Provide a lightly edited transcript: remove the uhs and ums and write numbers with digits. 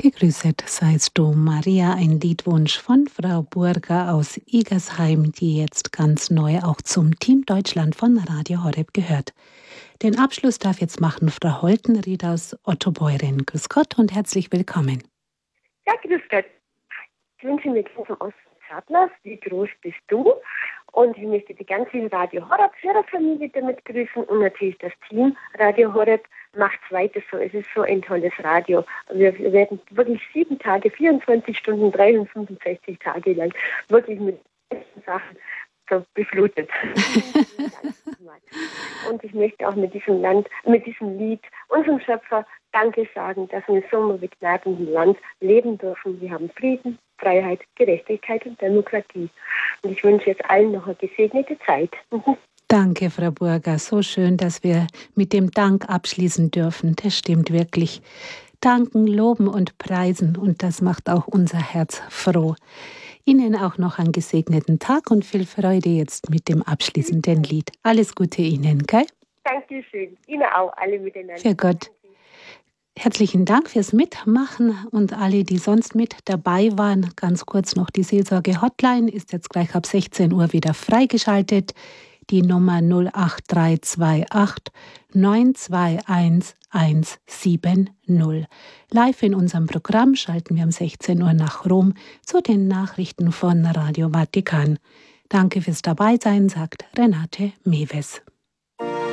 Gegrüßet seist du, Maria, ein Liedwunsch von Frau Burger aus Igersheim, die jetzt ganz neu auch zum Team Deutschland von Radio Horeb gehört. Den Abschluss darf jetzt machen Frau Holtenried aus Ottobeuren. Grüß Gott und herzlich willkommen. Ja, grüß Gott. Ich wünsche mir zum Ostseeadlers, wie groß bist du? Und ich möchte die ganze Radio Horeb Hörerfamilie damit grüßen und natürlich das Team Radio Horeb. Macht's weiter so, es ist so ein tolles Radio. Wir werden wirklich 7 Tage, 24 Stunden, 365 Tage lang wirklich mit Sachen so beflutet. Und ich möchte auch mit diesem Lied unserem Schöpfer Danke sagen, dass wir in so einem begnadeten Land leben dürfen. Wir haben Frieden, Freiheit, Gerechtigkeit und Demokratie. Und ich wünsche jetzt allen noch eine gesegnete Zeit. Danke, Frau Burger. So schön, dass wir mit dem Dank abschließen dürfen. Das stimmt wirklich. Danken, loben und preisen. Und das macht auch unser Herz froh. Ihnen auch noch einen gesegneten Tag und viel Freude jetzt mit dem abschließenden Lied. Alles Gute Ihnen, gell? Dankeschön. Ihnen auch, alle miteinander. Für Gott. Herzlichen Dank fürs Mitmachen und alle, die sonst mit dabei waren. Ganz kurz noch, die Seelsorge-Hotline ist jetzt gleich ab 16 Uhr wieder freigeschaltet. Die Nummer 08328 921 170. Live in unserem Programm schalten wir um 16 Uhr nach Rom zu den Nachrichten von Radio Vatikan. Danke fürs Dabeisein, sagt Renate Mewes.